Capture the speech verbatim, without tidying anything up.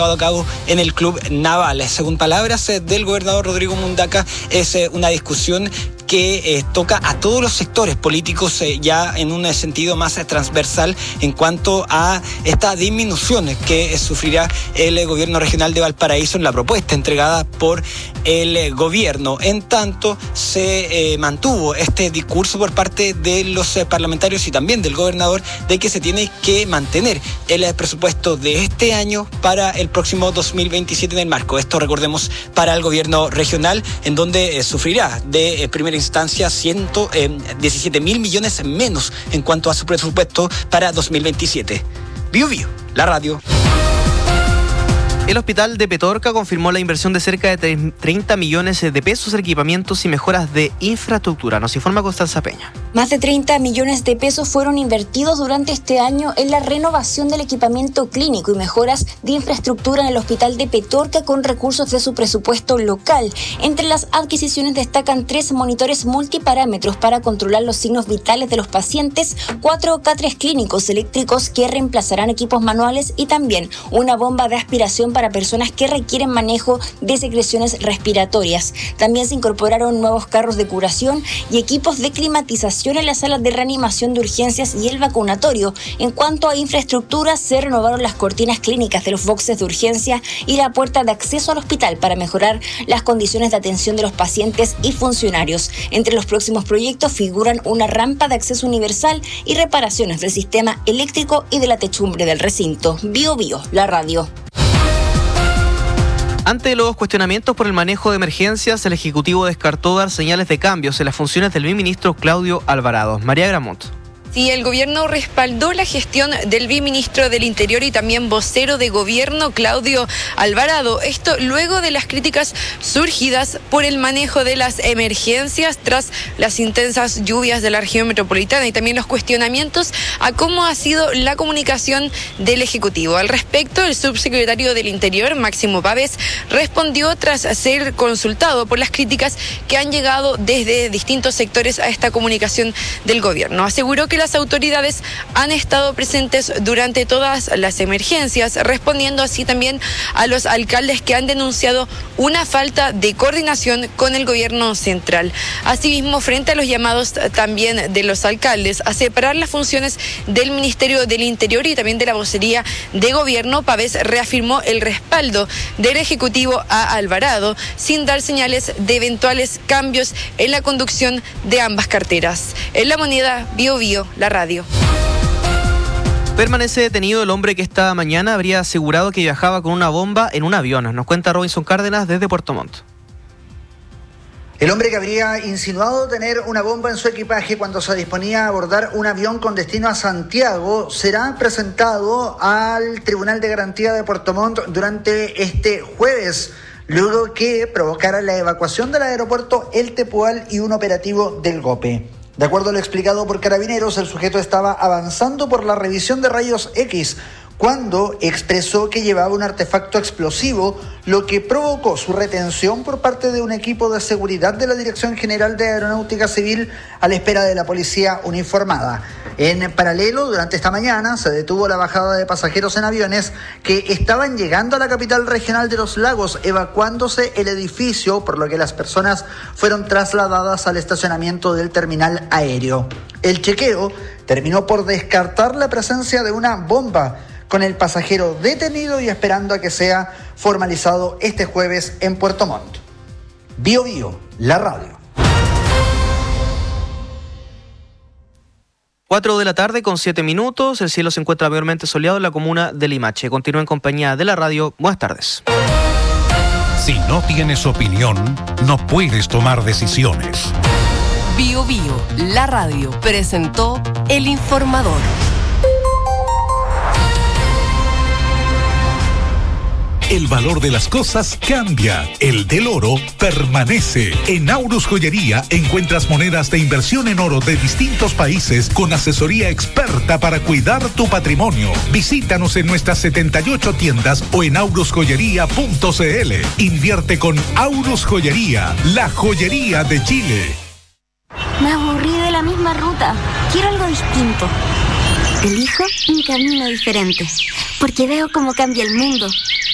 a cabo en el Club Naval. Según palabras del gobernador Rodrigo Mundaca, es una discusión que eh, toca a todos los sectores políticos eh, ya en un sentido más eh, transversal en cuanto a esta disminución que eh, sufrirá el eh, gobierno regional de Valparaíso en la propuesta entregada por el eh, gobierno. En tanto, se eh, mantuvo este discurso por parte de los eh, parlamentarios y también del gobernador de que se tiene que mantener el eh, presupuesto de este año para el próximo dos mil veintisiete en el marco. Esto, recordemos, para el gobierno regional, en donde eh, sufrirá de eh, primera instancia ciento diecisiete mil millones menos en cuanto a su presupuesto para dos mil veintisiete. Bio Bio, la radio. El hospital de Petorca confirmó la inversión de cerca de treinta millones de pesos en equipamientos y mejoras de infraestructura. Nos informa Constanza Peña. Más de treinta millones de pesos fueron invertidos durante este año en la renovación del equipamiento clínico y mejoras de infraestructura en el hospital de Petorca con recursos de su presupuesto local. Entre las adquisiciones destacan tres monitores multiparámetros para controlar los signos vitales de los pacientes, cuatro catres clínicos eléctricos que reemplazarán equipos manuales y también una bomba de aspiración para personas que requieren manejo de secreciones respiratorias. También se incorporaron nuevos carros de curación y equipos de climatización en las salas de reanimación de urgencias y el vacunatorio. En cuanto a infraestructura, se renovaron las cortinas clínicas de los boxes de urgencia y la puerta de acceso al hospital para mejorar las condiciones de atención de los pacientes y funcionarios. Entre los próximos proyectos figuran una rampa de acceso universal y reparaciones del sistema eléctrico y de la techumbre del recinto. Bio Bio, la radio. Ante los cuestionamientos por el manejo de emergencias, el Ejecutivo descartó dar señales de cambios en las funciones del ministro Claudio Alvarado. María Gramont. Sí, el gobierno respaldó la gestión del viceministro del Interior y también vocero de gobierno, Claudio Alvarado. Esto luego de las críticas surgidas por el manejo de las emergencias tras las intensas lluvias de la región metropolitana y también los cuestionamientos a cómo ha sido la comunicación del Ejecutivo. Al respecto, el subsecretario del Interior, Máximo Pávez, respondió tras ser consultado por las críticas que han llegado desde distintos sectores a esta comunicación del gobierno. Aseguró que las autoridades han estado presentes durante todas las emergencias, respondiendo así también a los alcaldes que han denunciado una falta de coordinación con el gobierno central. Asimismo, frente a los llamados también de los alcaldes a separar las funciones del Ministerio del Interior y también de la vocería de gobierno, Pávez reafirmó el respaldo del Ejecutivo a Alvarado, sin dar señales de eventuales cambios en la conducción de ambas carteras. En La Moneda, Bio Bio, la radio. Permanece detenido el hombre que esta mañana habría asegurado que viajaba con una bomba en un avión. Nos cuenta Robinson Cárdenas desde Puerto Montt. El hombre que habría insinuado tener una bomba en su equipaje cuando se disponía a abordar un avión con destino a Santiago será presentado al Tribunal de Garantía de Puerto Montt durante este jueves, luego que provocara la evacuación del aeropuerto El Tepual y un operativo del GOPE. De acuerdo a lo explicado por Carabineros, el sujeto estaba avanzando por la revisión de rayos X cuando expresó que llevaba un artefacto explosivo, lo que provocó su retención por parte de un equipo de seguridad de la Dirección General de Aeronáutica Civil a la espera de la policía uniformada. En paralelo, durante esta mañana se detuvo la bajada de pasajeros en aviones que estaban llegando a la capital regional de Los Lagos, evacuándose el edificio, por lo que las personas fueron trasladadas al estacionamiento del terminal aéreo. El chequeo terminó por descartar la presencia de una bomba, con el pasajero detenido y esperando a que sea formalizado este jueves en Puerto Montt. Bio Bio, la radio. cuatro de la tarde con siete minutos. El cielo se encuentra mayormente soleado en la comuna de Limache. Continúa en compañía de la radio. Buenas tardes. Si no tienes opinión, no puedes tomar decisiones. Bio Bio, la radio, presentó El Informador. El valor de las cosas cambia. El del oro permanece. En Aurus Joyería encuentras monedas de inversión en oro de distintos países con asesoría experta para cuidar tu patrimonio. Visítanos en nuestras setenta y ocho tiendas o en aurus joyería punto c l. Invierte con Aurus Joyería, la joyería de Chile. Me aburrí de la misma ruta. Quiero algo distinto. Elijo un camino diferente, porque veo cómo cambia el mundo.